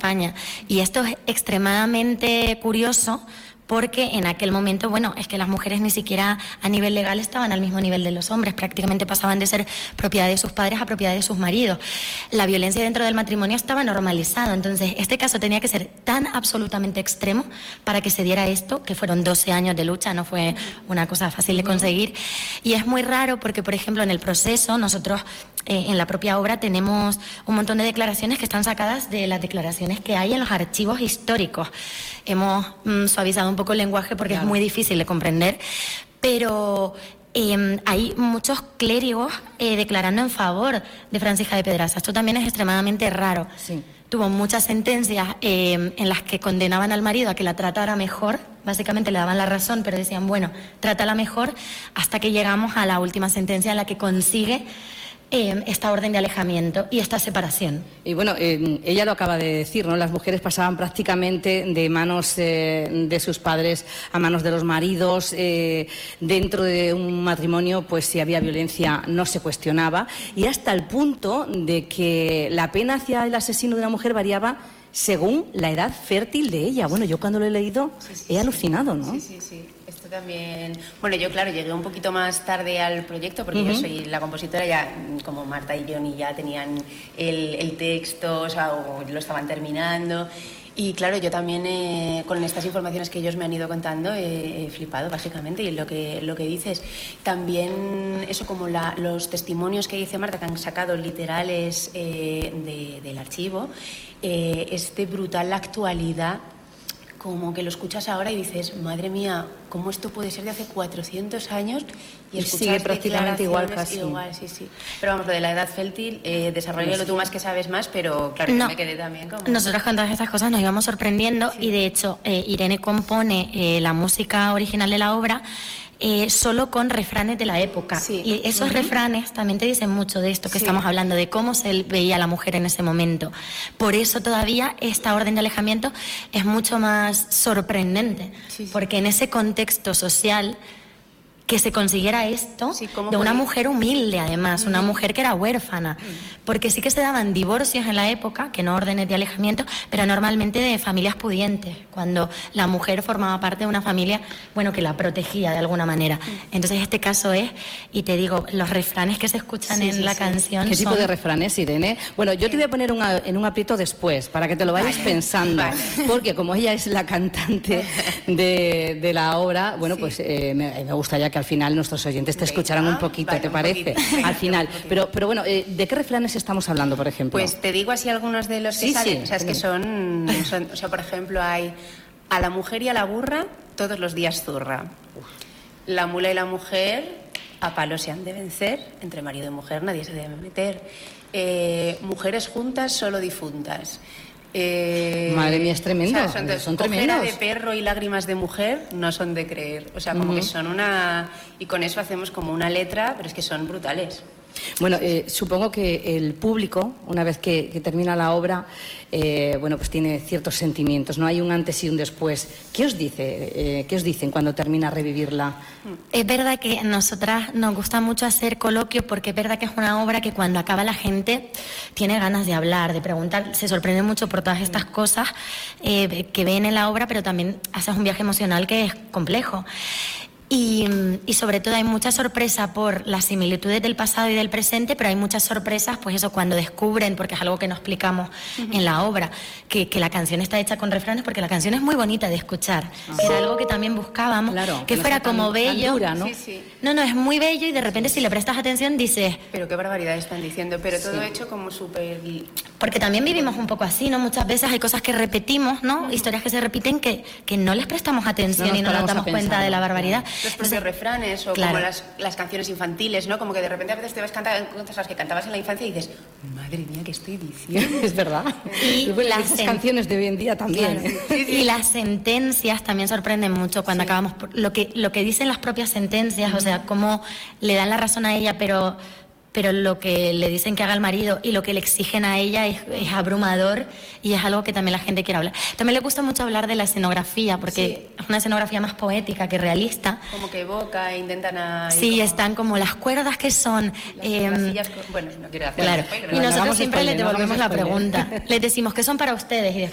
España. Y esto es extremadamente curioso porque en aquel momento, bueno, es que las mujeres ni siquiera a nivel legal estaban al mismo nivel de los hombres, prácticamente pasaban de ser propiedad de sus padres a propiedad de sus maridos. La violencia dentro del matrimonio estaba normalizada, entonces este caso tenía que ser tan absolutamente extremo para que se diera esto, que fueron 12 años de lucha, no fue una cosa fácil de conseguir. Y es muy raro porque, por ejemplo, en el proceso nosotros en la propia obra tenemos un montón de declaraciones que están sacadas de las declaraciones que hay en los archivos históricos. Hemos suavizado un poco el lenguaje porque es muy difícil de comprender, pero hay muchos clérigos declarando en favor de Francisca de Pedraza. Esto también es extremadamente raro. Sí. Tuvo muchas sentencias en las que condenaban al marido a que la tratara mejor. Básicamente le daban la razón, pero decían, bueno, trátala mejor, hasta que llegamos a la última sentencia en la que consigue esta orden de alejamiento y esta separación. Y bueno, ella lo acaba de decir, ¿no? Las mujeres pasaban prácticamente de manos de sus padres a manos de los maridos. Dentro de un matrimonio, pues si había violencia no se cuestionaba, y hasta el punto de que la pena hacia el asesino de una mujer variaba según la edad fértil de ella. Bueno, yo cuando lo he leído he alucinado, ¿no? Sí. Esto también... Bueno, yo, claro, llegué un poquito más tarde al proyecto porque yo soy la compositora, ya como Marta y Johnny ya tenían el texto, o sea, o lo estaban terminando. Y claro, yo también con estas informaciones que ellos me han ido contando he flipado básicamente, y lo que dices también, eso como los testimonios que dice Marta, que han sacado literales del archivo, es de brutal la actualidad, como que lo escuchas ahora y dices, madre mía, ¿cómo esto puede ser de hace 400 años? Y sigue prácticamente igual casi. Sí. Pero vamos, lo de la edad fértil, desarrollalo tú más, que sabes más, pero claro, yo me quedé también como... Nosotros con todas estas cosas nos íbamos sorprendiendo y de hecho Irene compone la música original de la obra solo con refranes de la época. Y esos refranes también te dicen mucho de esto que estamos hablando, de cómo se veía a la mujer en ese momento. Por eso todavía esta orden de alejamiento es mucho más sorprendente, porque en ese contexto social que se consiguiera esto de una mujer humilde, además, una mujer que era huérfana, porque sí que se daban divorcios en la época, que no órdenes de alejamiento, pero normalmente de familias pudientes, cuando la mujer formaba parte de una familia, bueno, que la protegía de alguna manera. Entonces este caso es, y te digo, los refranes que se escuchan en la canción. ¿Qué tipo de refranes, Irene? Bueno, yo te voy a poner en un aprieto después, para que te lo vayas pensando, porque como ella es la cantante de la obra, bueno, pues me gustaría que al final nuestros oyentes te escucharan un poquito, ¿te parece? Al final. Pero bueno, ¿de qué refranes estamos hablando, por ejemplo? Pues te digo así algunos de los que salen. O sea, es que son, o sea, por ejemplo, hay a la mujer y a la burra todos los días zurra. La mula y la mujer a palos se han de vencer, entre marido y mujer nadie se debe meter. Mujeres juntas, solo difuntas. Madre mía, es tremendo. O sea, son tremendos. De perro y lágrimas de mujer no son de creer. O sea, como que son una... Y con eso hacemos como una letra, pero es que son brutales. Bueno, supongo que el público, una vez que termina la obra, bueno, pues tiene ciertos sentimientos, ¿no? Hay un antes y un después. ¿Qué os dice? ¿Qué os dicen cuando termina revivirla? Es verdad que a nosotras nos gusta mucho hacer coloquios, porque es verdad que es una obra que cuando acaba la gente tiene ganas de hablar, de preguntar, se sorprende mucho por todas estas cosas que ven en la obra, pero también haces un viaje emocional que es complejo. Y sobre todo hay mucha sorpresa por las similitudes del pasado y del presente, pero hay muchas sorpresas, pues eso, cuando descubren, porque es algo que no explicamos en la obra, que la canción está hecha con refranes, porque la canción es muy bonita de escuchar. Era algo que también buscábamos, que fuera como bello. Dura, ¿no? No, es muy bello, y de repente si le prestas atención dices... Pero qué barbaridad están diciendo, pero todo hecho como súper... Porque también vivimos un poco así, ¿no? Muchas veces hay cosas que repetimos, ¿no? Historias que se repiten que no les prestamos atención y no nos damos cuenta de la barbaridad. Los propios refranes o como las canciones infantiles, ¿no? Como que de repente a veces te vas cantando cosas que cantabas en la infancia y dices, madre mía, ¿qué estoy diciendo? Es verdad. Y las canciones de hoy en día también. Claro. Y las sentencias también sorprenden mucho cuando acabamos. Lo que dicen las propias sentencias, o sea, cómo le dan la razón a ella, pero lo que le dicen que haga el marido y lo que le exigen a ella es abrumador, y es algo que también la gente quiere hablar. También le gusta mucho hablar de la escenografía, porque es una escenografía más poética que realista. Como que evoca e intentan... están como las cuerdas que son... Las sillas, bueno, no quiero hacer claro. Y nosotros siempre les devolvemos la pregunta. Les decimos, ¿qué son para ustedes? Y